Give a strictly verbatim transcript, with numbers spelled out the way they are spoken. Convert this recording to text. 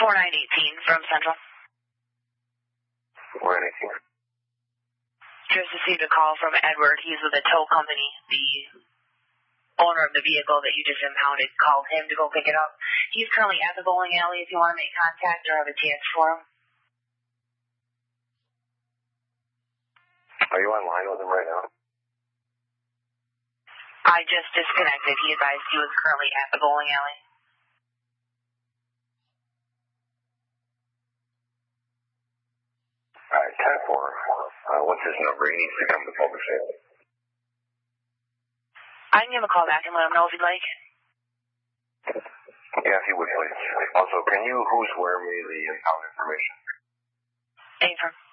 four nine eighteen from Central. four nine eighteen. Just received a call from Edward. He's with a tow company. The owner of the vehicle that you just impounded called him to go pick it up. He's currently at the bowling alley if you want to make contact or have a chance for him. Are you online with him right now? I just disconnected. He advised he was currently at the bowling alley. Alright, ten four. Uh, what's his number? He needs to come to public safety. I can give him a call back and let him know if you'd like. Yeah, if you would, please. Also, can you who's where me the impound information? Affirm.